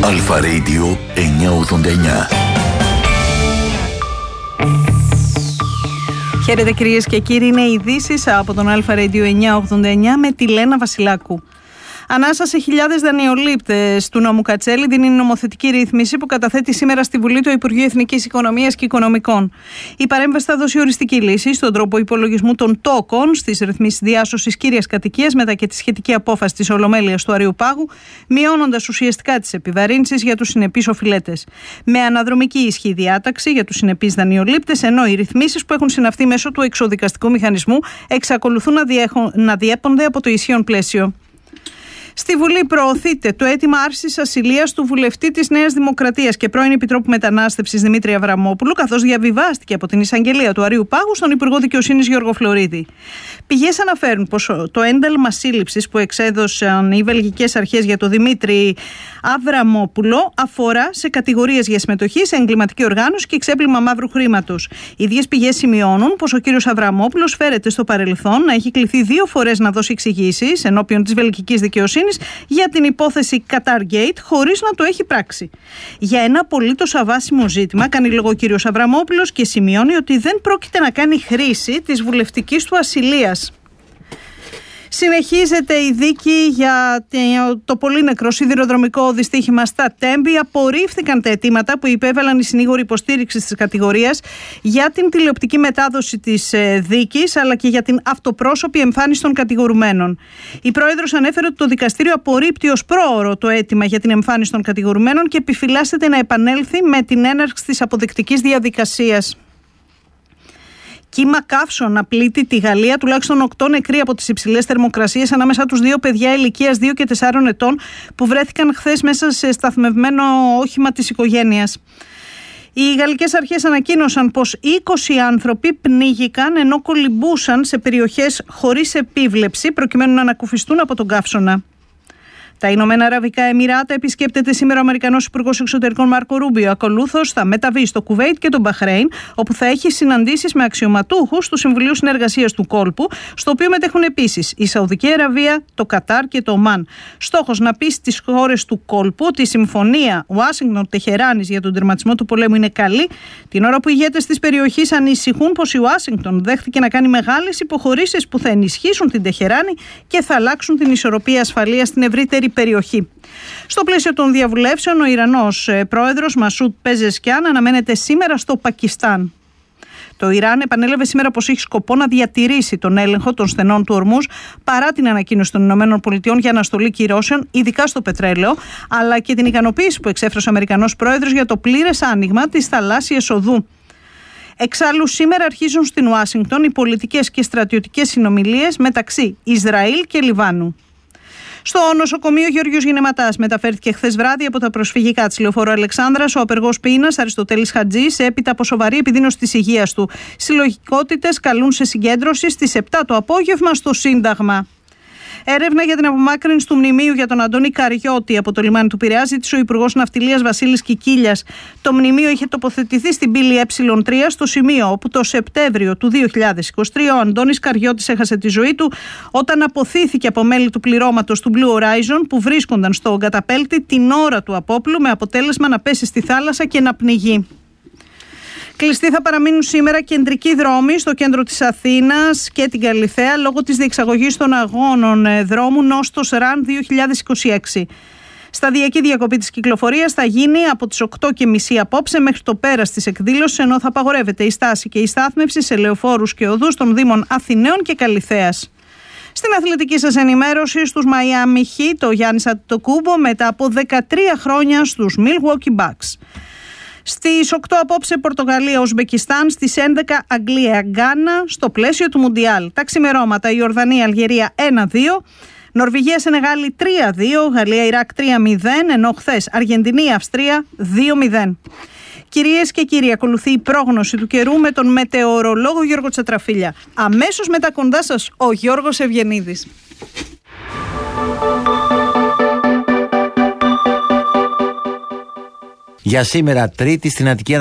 Αλφα Radio 989. Χαίρετε κυρίες και κύριοι, είναι οι ειδήσεις από τον Αλφα Radio 989 με τη Λένα Βασιλάκου. Ανάσα σε χιλιάδες δανειολήπτες του νόμου Κατσέλη δίνει η νομοθετική ρύθμιση που καταθέτει σήμερα στη Βουλή το Υπουργείο Εθνικής Οικονομίας και Οικονομικών. Η παρέμβαση θα δώσει οριστική λύση στον τρόπο υπολογισμού των τόκων στις ρυθμίσεις διάσωσης κύριας κατοικίας μετά και τη σχετική απόφαση της Ολομέλειας του Αριού Πάγου, μειώνοντας ουσιαστικά τις επιβαρύνσεις για τους συνεπείς οφειλέτες. Με αναδρομική ισχύ διάταξη για τους συνεπείς δανειολήπτες, ενώ οι ρυθμίσεις που έχουν συναυθεί μέσω του εξοδικαστικού μηχανισμού εξακολουθούν να διέπονται από το ισχύον πλαίσιο. Στη Βουλή προωθείται το αίτημα άρσης ασυλίας του βουλευτή της Νέας Δημοκρατίας και πρώην Επιτρόπου Μετανάστευσης Δημήτρη Αβραμόπουλου, καθώς διαβιβάστηκε από την εισαγγελία του Αριού Πάγου στον Υπουργό Δικαιοσύνης Γιώργο Φλωρίδη. Πηγές αναφέρουν πως το ένταλμα σύλληψης που εξέδωσαν οι βελγικές αρχές για τον Δημήτρη Αβραμόπουλο αφορά σε κατηγορίες για συμμετοχή σε εγκληματική οργάνωση και ξέπλυμα μαύρου χρήματος. Οι ίδιες πηγές σημειώνουν πως ο κύριος Αβραμόπουλος φέρεται στο παρελθόν να έχει κληθεί 2 φορές να δώσει εξηγήσεις ενώπιον της βελγικής δικαιοσύνης για την υπόθεση Qatargate χωρίς να το έχει πράξει. Για ένα απολύτως αβάσιμο ζήτημα κάνει λόγο ο κύριος Αβραμόπουλος και σημειώνει ότι δεν πρόκειται να κάνει χρήση της βουλευτικής του ασυλίας. Συνεχίζεται η δίκη για το πολύ νεκρό σιδηροδρομικό δυστύχημα στα Τέμπη. Απορρίφθηκαν τα αιτήματα που υπέβαλαν οι συνήγοροι υποστήριξης της κατηγορίας για την τηλεοπτική μετάδοση της δίκης αλλά και για την αυτοπρόσωπη εμφάνιση των κατηγορουμένων. Η πρόεδρος ανέφερε ότι το δικαστήριο απορρίπτει ως πρόωρο το αίτημα για την εμφάνιση των κατηγορουμένων και επιφυλάσσεται να επανέλθει με την έναρξη της αποδεικτικής διαδικασίας. Κύμα καύσωνα πλήττει τη Γαλλία, τουλάχιστον 8 νεκροί από τις υψηλές θερμοκρασίες, ανάμεσα τους 2 παιδιά ηλικίας 2 και 4 ετών που βρέθηκαν χθες μέσα σε σταθμευμένο όχημα της οικογένειας. Οι γαλλικές αρχές ανακοίνωσαν πως 20 άνθρωποι πνίγηκαν ενώ κολυμπούσαν σε περιοχές χωρίς επίβλεψη προκειμένου να ανακουφιστούν από τον καύσωνα. Τα Ηνωμένα Αραβικά Εμιράτα επισκέπτεται σήμερα ο Αμερικανός Υπουργός Εξωτερικών Μάρκο Ρούμπιο. Ακολούθως θα μεταβεί στο Κουβέιτ και τον Μπαχρέιν, όπου θα έχει συναντήσεις με αξιωματούχους του Συμβουλίου Συνεργασίας του Κόλπου, στο οποίο μετέχουν επίσης η Σαουδική Αραβία, το Κατάρ και το Ομάν. Στόχος να πει στις χώρες του Κόλπου ότι η συμφωνία Ουάσιγκτον-Τεχεράνης για τον τερματισμό του πολέμου είναι καλή, την ώρα που οι ηγέτες της περιοχής ανησυχούν πως η Ουάσιγκτον δέχτηκε να κάνει μεγάλες υποχωρήσεις που θα ενισχύσουν την Τεχεράνη και θα αλλάξουν την ισορροπία ασφαλείας στην ευρύτερη περιοχή. Στο πλαίσιο των διαβουλεύσεων, ο Ιρανός πρόεδρος Μασούντ Πεζεσκιάν αναμένεται σήμερα στο Πακιστάν. Το Ιράν επανέλαβε σήμερα πως έχει σκοπό να διατηρήσει τον έλεγχο των στενών του Ορμούζ παρά την ανακοίνωση των ΗΠΑ για αναστολή κυρώσεων, ειδικά στο πετρέλαιο, αλλά και την ικανοποίηση που εξέφρασε ο Αμερικανός πρόεδρος για το πλήρες άνοιγμα της θαλάσσιας οδού. Εξάλλου, σήμερα αρχίζουν στην Ουάσιγκτον οι πολιτικές και στρατιωτικές συνομιλίες μεταξύ Ισραήλ και Λιβάνου. Στο νοσοκομείο Γεώργιος Γινεματάς μεταφέρθηκε χθες βράδυ από τα προσφυγικά της Λεωφόρου Αλεξάνδρας ο απεργός πείνας Αριστοτέλης Χατζής έπειτα από σοβαρή επιδείνωση της υγείας του. Συλλογικότητες καλούν σε συγκέντρωση στις 7 το απόγευμα στο Σύνταγμα. Έρευνα για την απομάκρυνση του μνημείου για τον Αντώνη Καριώτη από το λιμάνι του Πειραιά ζήτησε ο Υπουργός Ναυτιλίας Βασίλης Κικίλιας. Το μνημείο είχε τοποθετηθεί στην πύλη Ε3 στο σημείο όπου το Σεπτέμβριο του 2023 ο Αντώνης Καριώτης έχασε τη ζωή του όταν αποθήθηκε από μέλη του πληρώματος του Blue Horizon που βρίσκονταν στο καταπέλτη την ώρα του απόπλου με αποτέλεσμα να πέσει στη θάλασσα και να πνιγεί. Κλειστοί θα παραμείνουν σήμερα κεντρικοί δρόμοι στο κέντρο της Αθήνας και την Καλιθέα λόγω της διεξαγωγής των αγώνων δρόμου Νόστος Ραν 2026. Σταδιακή διακοπή της κυκλοφορίας θα γίνει από τις 8:30 απόψε μέχρι το πέρας της εκδήλωσης, ενώ θα απαγορεύεται η στάση και η στάθμευση σε λεωφόρους και οδούς των Δήμων Αθηναίων και Καλιθέας. Στην αθλητική σας ενημέρωση, στους Miami Heat, ο Γιάννης Αντετοκούμπο μετά από 13 χρόνια στους Milwaukee Bucks. Στις 8 απόψε Πορτογαλία-Ουσμπεκιστάν, στις 11 Αγγλία-Γκάνα στο πλαίσιο του Μουντιάλ. Τα ξημερώματα Ιορδανία-Αλγερία 1-2, Νορβηγία-Σενεγάλη 3-2, Γαλλία-Ιράκ 3-0, ενώ χθες Αργεντινή-Αυστρία 2-0. Κυρίες και κύριοι, ακολουθεί η πρόγνωση του καιρού με τον μετεωρολόγο Γιώργο Τσατραφίλια. Αμέσως μετά κοντά σας ο Γιώργος Ευγενίδης. Για σήμερα Τρίτη στην Αττική